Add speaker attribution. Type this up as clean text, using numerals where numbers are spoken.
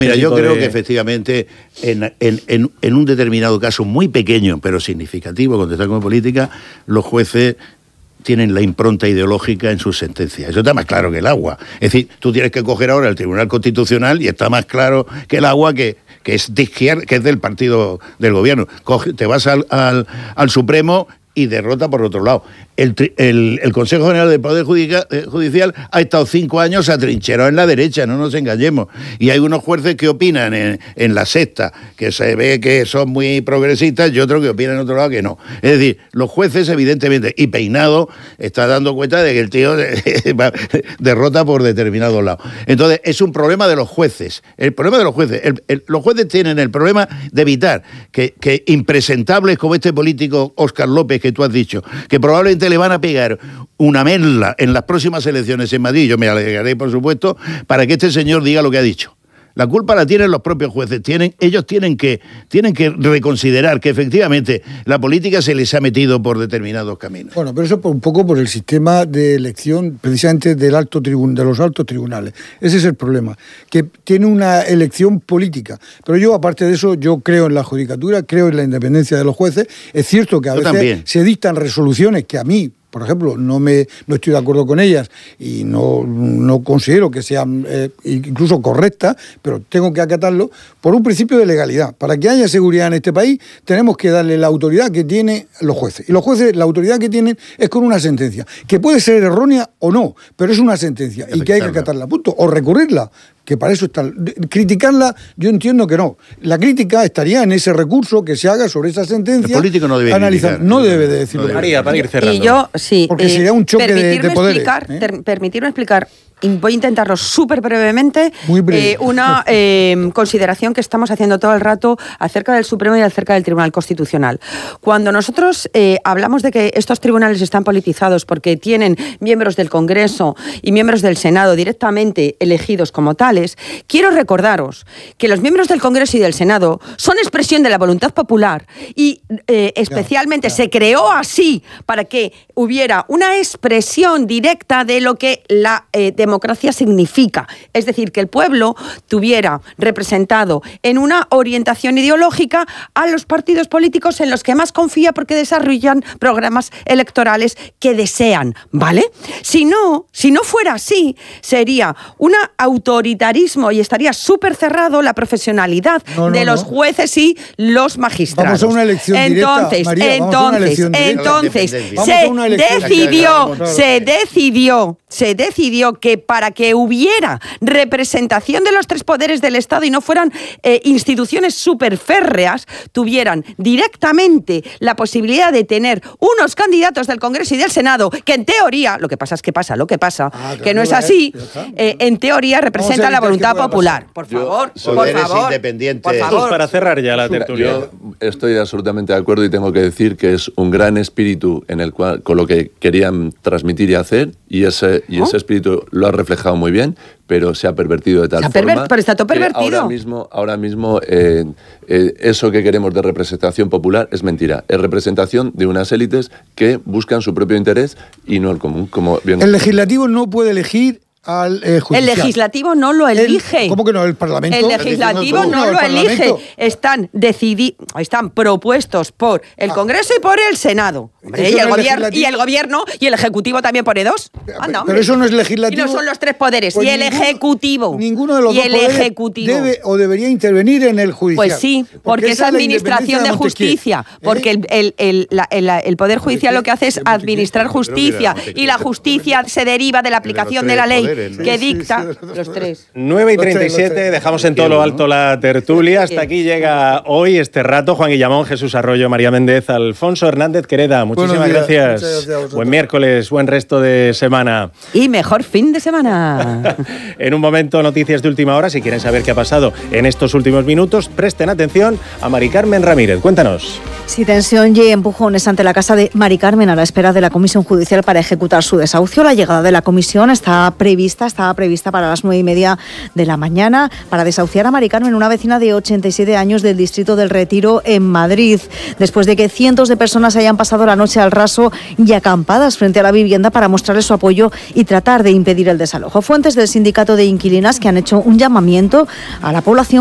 Speaker 1: Mira, yo creo que efectivamente en un determinado caso muy pequeño, pero significativo, cuando está como política, los jueces tienen la impronta ideológica en sus sentencias. Eso está más claro que el agua. Es decir, tú tienes que coger ahora el Tribunal Constitucional y está más claro que el agua que es de izquierda, que es del partido del gobierno. Te vas al Supremo y derrota por otro lado. El Consejo General del Poder Judicial ha estado 5 años atrincherado en la derecha, no nos engañemos. Y hay unos jueces que opinan en la sexta, que se ve que son muy progresistas, y otros que opinan en otro lado que no. Es decir, los jueces, evidentemente, y Peinado está dando cuenta de que el tío derrota por determinados lados. Entonces, es un problema de los jueces. El problema de los jueces. Los jueces tienen el problema de evitar que impresentables como este político Óscar López, que tú has dicho, que probablemente le van a pegar una merla en las próximas elecciones en Madrid, yo me alegraré, por supuesto, para que este señor diga lo que ha dicho. La culpa la tienen los propios jueces. Ellos tienen que reconsiderar que efectivamente la política se les ha metido por determinados caminos.
Speaker 2: Bueno, pero eso un poco por el sistema de elección precisamente de los altos tribunales. Ese es el problema, que tiene una elección política. Pero yo, aparte de eso, yo creo en la judicatura, creo en la independencia de los jueces. Es cierto que a veces también se dictan resoluciones que a mí, por ejemplo, no estoy de acuerdo con ellas y no considero que sean incluso correctas, pero tengo que acatarlo por un principio de legalidad. Para que haya seguridad en este país, tenemos que darle la autoridad que tienen los jueces. Y los jueces, la autoridad que tienen es con una sentencia, que puede ser errónea o no, pero es una sentencia y que hay que acatarla, punto, o recurrirla. Que para eso está. Criticarla, yo entiendo que no. La crítica estaría en ese recurso que se haga sobre esa sentencia. El
Speaker 1: político no debe
Speaker 2: analizar, no debe de decirlo.
Speaker 3: María, para ir cerrando.
Speaker 4: Y yo, sí.
Speaker 2: Porque sería un choque de poderes.
Speaker 4: Permitirme explicar. Voy a intentarlo súper brevemente.
Speaker 2: Muy breve.
Speaker 4: Una consideración que estamos haciendo todo el rato acerca del Supremo y acerca del Tribunal Constitucional. Cuando nosotros hablamos de que estos tribunales están politizados porque tienen miembros del Congreso y miembros del Senado directamente elegidos como tales, quiero recordaros que los miembros del Congreso y del Senado son expresión de la voluntad popular y especialmente se creó así para que hubiera una expresión directa de lo que la democracia significa. Es decir, que el pueblo tuviera representado en una orientación ideológica a los partidos políticos en los que más confía porque desarrollan programas electorales que desean, ¿vale? Si no fuera así, sería un autoritarismo y estaría súper cerrado la profesionalidad de los jueces y los magistrados.
Speaker 2: Vamos a una elección directa, María,
Speaker 4: entonces se decidió que para que hubiera representación de los tres poderes del Estado y no fueran instituciones súper férreas, tuvieran directamente la posibilidad de tener unos candidatos del Congreso y del Senado que en teoría, lo que pasa es que pasa lo que pasa, que no es así, en teoría representa la voluntad popular. Por favor.
Speaker 1: Independiente.
Speaker 4: Por favor.
Speaker 3: Para cerrar ya la tertulia.
Speaker 5: Yo estoy absolutamente de acuerdo y tengo que decir que es un gran espíritu en el cual, con lo que querían transmitir y hacer, y ese espíritu lo ha reflejado muy bien, pero se ha pervertido de tal forma
Speaker 4: pero está todo pervertido.
Speaker 5: Ahora mismo eso que queremos de representación popular es mentira. Es representación de unas élites que buscan su propio interés y no el común.
Speaker 2: El legislativo no puede elegir al judicial.
Speaker 4: El legislativo no lo elige.
Speaker 2: ¿Cómo que no? ¿El Parlamento?
Speaker 4: El legislativo no lo elige. Están propuestos por el Congreso y por el Senado. Hombre, y el gobierno y el Ejecutivo también pone dos.
Speaker 2: Pero eso no es legislativo.
Speaker 4: Y no son los tres poderes.
Speaker 2: Pues
Speaker 4: y el Ejecutivo.
Speaker 2: Ninguno de los dos poderes debe o debería intervenir en el judicial.
Speaker 4: Pues sí, porque es administración de justicia. Porque el Poder Judicial lo que hace es administrar justicia. Y la justicia se deriva de la aplicación de la ley que dicta los tres.
Speaker 3: 9:37, dejamos en todo lo alto la tertulia. Hasta aquí llega hoy este rato. Juan Guillamón, Jesús Arroyo, María Méndez, Alfonso Hernández Quereda. Muchísimas gracias. Buen miércoles, buen resto de semana.
Speaker 4: Y mejor fin de semana.
Speaker 3: En un momento, noticias de última hora. Si quieren saber qué ha pasado en estos últimos minutos, presten atención a Mari Carmen Ramírez. Cuéntanos.
Speaker 6: Sí, tensión y empujones ante la casa de Mari Carmen a la espera de la comisión judicial para ejecutar su desahucio. La llegada de la comisión está prevista estaba prevista para las 9:30 de la mañana para desahuciar a Mari Carmen, una vecina de 87 años del distrito del Retiro en Madrid, después de que cientos de personas hayan pasado la noche al raso y acampadas frente a la vivienda para mostrarle su apoyo y tratar de impedir el desalojo. Fuentes del sindicato de inquilinas que han hecho un llamamiento a la población